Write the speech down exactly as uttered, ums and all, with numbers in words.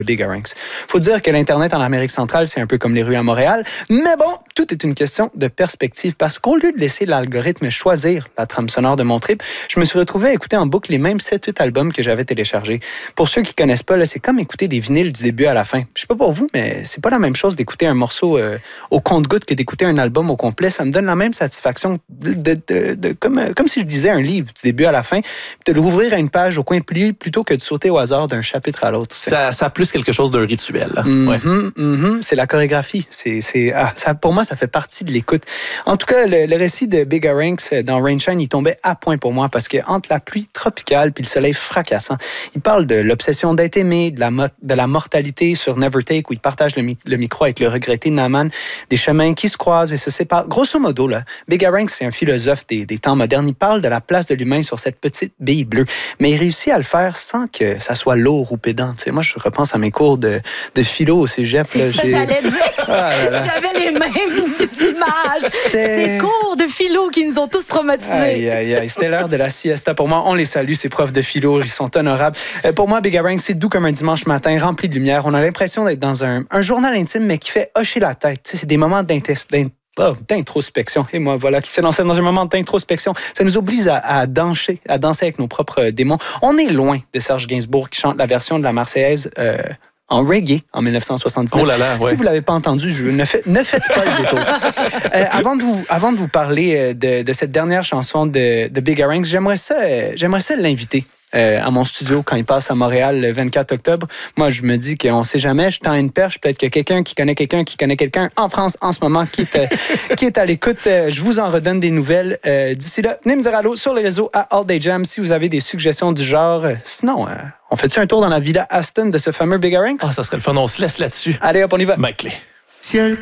Bigaranx. Faut dire que l'Internet en Amérique centrale, c'est un peu comme les rues à Montréal. Mais bon, tout est une question de perspective parce qu'au lieu de laisser l'algorithme choisir la trame sonore de mon trip, je me suis retrouvé à écouter en boucle les mêmes sept huit albums que j'avais téléchargés. Pour ceux qui connaissent pas, là, c'est comme écouter des vinyles du début à la fin. Je sais pas pour vous, mais c'est pas la même chose d'écouter un morceau euh, au compte-gouttes que d'écouter un album au complet. Ça me donne la même satisfaction de, de, de, de, comme, comme si je lisais un livre du début à la fin, de l'ouvrir à une page au coin plié plutôt que de sauter au hasard d'un chapitre à l'autre. Ça, ça a plus quelque chose d'un rituel. Mm-hmm, ouais. mm-hmm, c'est la chorégraphie. C'est, c'est, ah, ça, pour moi, ça fait partie de l'écoute. En tout cas, le, le récit de Bigaranx dans Rainshine, il tombait à point pour moi parce que entre la pluie tropicale puis le soleil fracassant, il parle de l'obsession d'être aimé, de la, mo- de la mortalité sur Never Take où il partage le, mi- le micro avec le regretté Naman, des chemins qui se croisent et se séparent. Grosso modo, là, Bigaranx, c'est un philosophe des, des temps modernes. Il parle de la place de l'humain sur cette petite bille bleue, mais il réussit à le faire sans que ça soit lourd ou pédant. Tu sais, moi, je repense à mes cours de, de philo au cégep. C'est là, ça, j'ai... j'allais dire. Ah là là. J'avais les mêmes images. C'était- Ces cours de philo qui nous ont tous traumatisés. Aïe, aïe, aïe. C'était l'heure de la siesta. Pour moi, on les salue, ces profs de philo, ils sont honorables. Euh, pour moi, Bigaranx, c'est doux comme un dimanche matin, rempli de lumière. On a l'impression d'être dans un, un journal intime, mais qui fait hocher la tête. Tu sais, c'est des moments d'intes- d'in- oh, d'introspection. Et moi, voilà, qui s'est lancé dans un moment d'introspection. Ça nous oblige à, à danser, à danser avec nos propres démons. On est loin de Serge Gainsbourg qui chante la version de la Marseillaise euh, en reggae en dix-neuf cent soixante-dix-neuf. Oh là là, ouais. Si vous ne l'avez pas entendu, je, ne, fait, ne faites pas le détour. Euh, avant, de vous, avant de vous parler de, de cette dernière chanson de, de Bigaranx, j'aimerais ça, euh, j'aimerais ça l'inviter. Euh, à mon studio quand il passe à Montréal le vingt-quatre octobre. Moi, je me dis qu'on ne sait jamais. Je tends une perche. Peut-être qu'il y a quelqu'un qui connaît quelqu'un qui connaît quelqu'un en France en ce moment qui est, euh, qui est à l'écoute. Euh, je vous en redonne des nouvelles. Euh, d'ici là, venez me dire allô sur les réseaux à All Day Jam si vous avez des suggestions du genre. Euh, sinon, euh, on fait-tu un tour dans la villa Aston de ce fameux Bigaranx? Ah, ça serait le fun. On se laisse là-dessus. Allez hop, on y va. Ma clé. Ciel